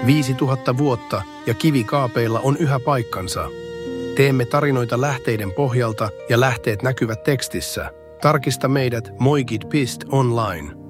5000 vuotta ja kivikaapeilla on yhä paikkansa. Teemme tarinoita lähteiden pohjalta ja lähteet näkyvät tekstissä. Tarkista meidät moigit.online.